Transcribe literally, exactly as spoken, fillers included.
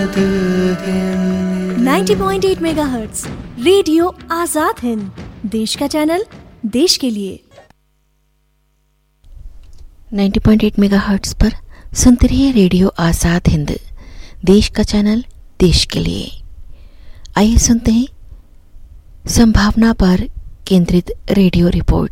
नब्बे पॉइंट आठ megahertz radio Azad Hind, देश का चैनल, देश के लिए। नब्बे पॉइंट आठ मेगाहर्ट्ज पर सुनते रहिए रेडियो आजाद हिंद, देश का चैनल, देश के लिए। आइए सुनते हैं संभावना पर केंद्रित रेडियो रिपोर्ट।